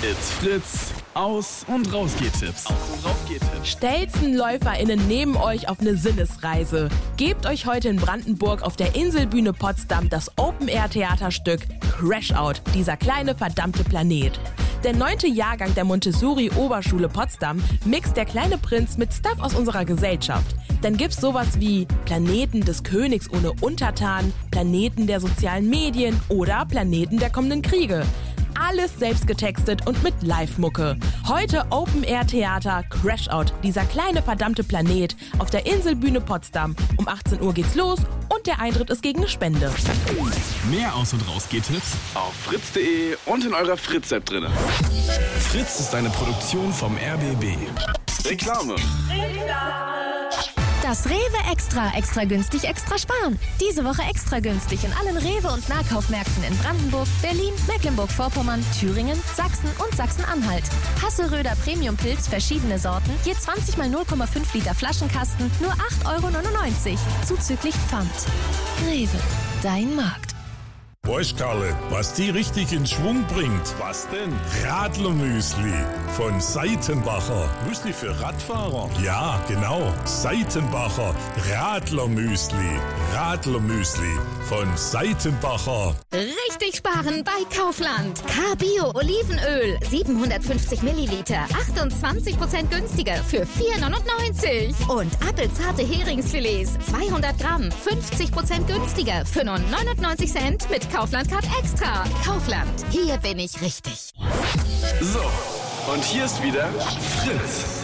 It's Fritz. Aus- und Rausgehtipps. StelzenläuferInnen nehmen euch auf eine Sinnesreise. Gebt euch heute in Brandenburg auf der Inselbühne Potsdam das Open-Air-Theaterstück Crash Out, dieser kleine verdammte Planet. Der 9. Jahrgang der Montessori-Oberschule Potsdam mixt Der kleine Prinz mit Stuff aus unserer Gesellschaft. Dann gibt's sowas wie Planeten des Königs ohne Untertan, Planeten der sozialen Medien oder Planeten der kommenden Kriege. Alles selbst getextet und mit Live-Mucke. Heute Open-Air-Theater Crash Out, dieser kleine verdammte Planet auf der Inselbühne Potsdam. Um 18 Uhr geht's los und der Eintritt ist gegen eine Spende. Mehr Aus- und Rausgehtipps auf fritz.de und in eurer Fritz-App drin. Fritz ist eine Produktion vom RBB. Reklame. Das Rewe Extra günstig, extra sparen. Diese Woche extra günstig in allen Rewe- und Nahkaufmärkten in Brandenburg, Berlin, Mecklenburg-Vorpommern, Thüringen, Sachsen und Sachsen-Anhalt. Hasseröder Premium-Pilz, verschiedene Sorten, je 20 mal 0,5 Liter Flaschenkasten, nur 8,99 €, zuzüglich Pfand. Rewe, dein Markt. Weißt Karle, was die richtig in Schwung bringt? Was denn? Radlermüsli von Seitenbacher. Müsli für Radfahrer. Ja, genau. Seitenbacher Radlermüsli. Radlermüsli von Seitenbacher. Richtig sparen bei Kaufland. K-Bio Olivenöl 750 Milliliter, 28% günstiger für 4,99 €. Und appelzarte Heringsfilets 200 Gramm, 50% günstiger für nur 99 Cent mit Kaufland Card Extra. Kaufland, hier bin ich richtig. So, und hier ist wieder Fritz.